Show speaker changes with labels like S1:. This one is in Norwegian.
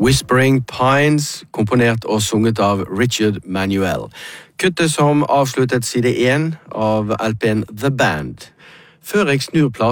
S1: Whispering Pines, komponert og sunget av Richard Manuel. Kuttet som avsluttet side 1 av LP'en The Band. Før jeg snur platen